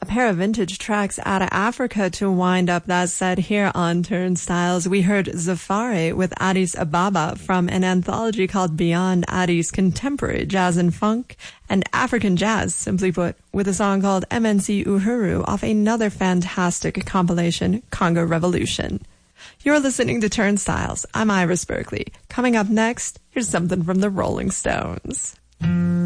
pair of vintage tracks out of Africa to wind up that set here on Turnstiles. We heard Zafari with Addis Ababa from an anthology called Beyond Addis Contemporary Jazz and Funk, and African Jazz, simply put, with a song called MNC Uhuru off another fantastic compilation, Congo Revolution. You're listening to Turnstiles. I'm Iris Berkeley. Coming up next, here's something from the Rolling Stones.